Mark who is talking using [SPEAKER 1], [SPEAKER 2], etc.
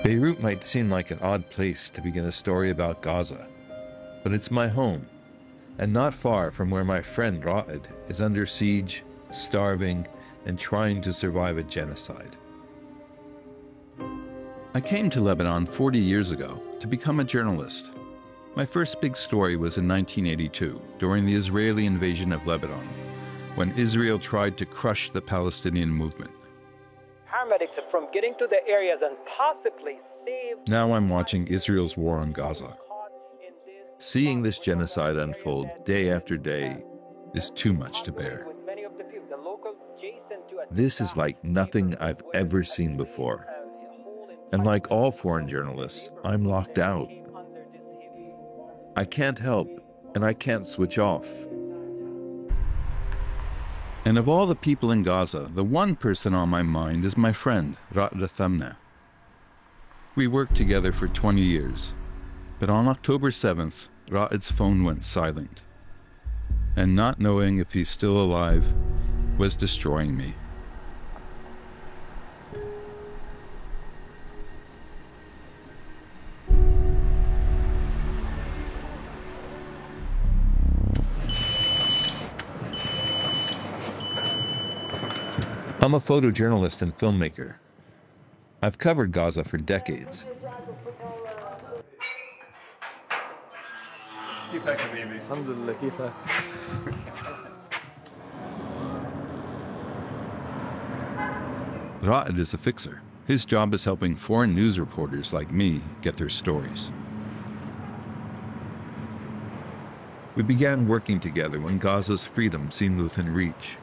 [SPEAKER 1] Beirut might seem like an odd place to begin a story about Gaza, but it's my home, and not far from where my friend Ra'ed is under siege, starving, and trying to survive a genocide. I came to Lebanon 40 years ago to become a journalist. My first big story was in 1982, during the Israeli invasion of Lebanon, when Israel tried to crush the Palestinian movement.
[SPEAKER 2] Paramedics from getting to the areas and possibly save...
[SPEAKER 1] Now I'm watching Israel's war on Gaza. Seeing this genocide unfold day after day is too much to bear. This is like nothing I've ever seen before. And like all foreign journalists, I'm locked out. I can't help, and I can't switch off. And of all the people in Gaza, the one person on my mind is my friend, Ra'ed Thamna. We worked together for 20 years, but on October 7th, Ra'ed's phone went silent. And not knowing if he's still alive was destroying me. I'm a photojournalist and filmmaker. I've covered Gaza for decades. Ra'ed is a fixer. His job is helping foreign news reporters like me get their stories. We began working together when Gaza's freedom seemed within reach.